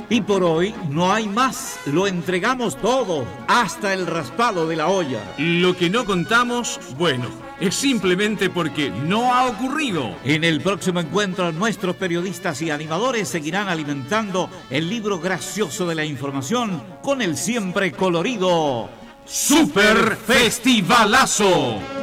Y por hoy no hay más, lo entregamos todo, hasta el raspado de la olla. Lo que no contamos, bueno, es simplemente porque no ha ocurrido. En el próximo encuentro, nuestros periodistas y animadores seguirán alimentando el libro gracioso de la información con el siempre colorido ¡Super Festivalazo!